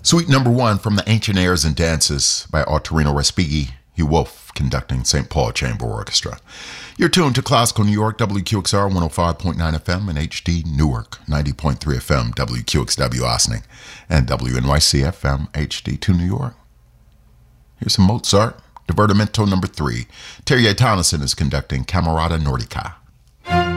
Suite number 1 from the Ancient Airs and Dances by Ottorino Respighi, Hugh Wolf conducting St. Paul Chamber Orchestra. You're tuned to Classical New York, WQXR 105.9 FM and HD Newark, 90.3 FM, WQXW Ossining, and WNYC FM HD2 New York. Here's some Mozart, Divertimento number 3. Terje Tonnesen is conducting Camerata Nordica.